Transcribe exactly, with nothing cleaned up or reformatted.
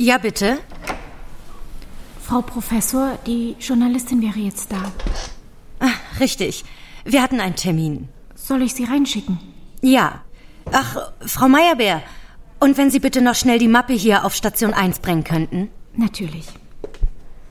Ja, bitte? Frau Professor, die Journalistin wäre jetzt da. Ach, richtig. Wir hatten einen Termin. Soll ich sie reinschicken? Ja. Ach, Frau Meyerbeer. Und wenn Sie bitte noch schnell die Mappe hier auf Station eins bringen könnten? Natürlich.